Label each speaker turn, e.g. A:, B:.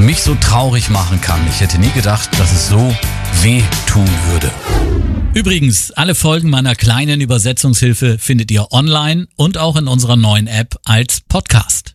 A: mich so traurig machen kann. Ich hätte nie gedacht, dass es so weh tun würde.
B: Übrigens, alle Folgen meiner kleinen Übersetzungshilfe findet ihr online und auch in unserer neuen App als Podcast.